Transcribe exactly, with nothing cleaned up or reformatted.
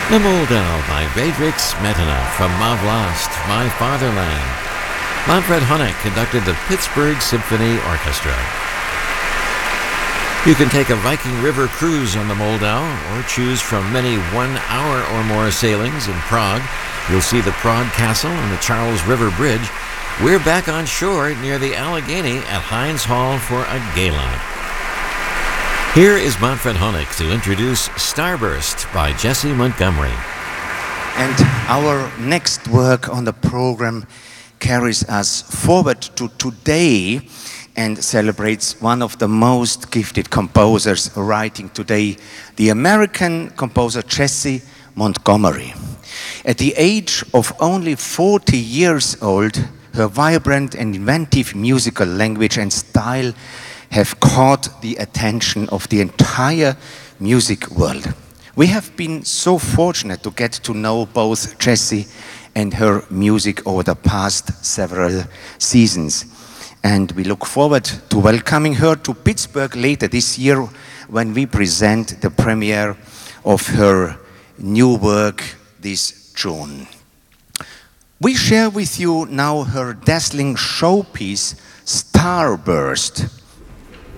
The Moldau by Bedřich Smetana from Mavlast, My Fatherland. Manfred Honeck conducted the Pittsburgh Symphony Orchestra. You can take a Viking River cruise on the Moldau or choose from many one-hour or more sailings in Prague. You'll see the Prague Castle and the Charles River Bridge. We're back on shore near the Allegheny at Heinz Hall for a gala. Here is Manfred Honeck to introduce Starburst by Jesse Montgomery. And our next work on the program carries us forward to today and celebrates one of the most gifted composers writing today, the American composer Jesse Montgomery. At the age of only forty years old, her vibrant and inventive musical language and style have caught the attention of the entire music world. We have been so fortunate to get to know both Jessie and her music over the past several seasons. And we look forward to welcoming her to Pittsburgh later this year when we present the premiere of her new work this June. We share with you now her dazzling showpiece, Starburst.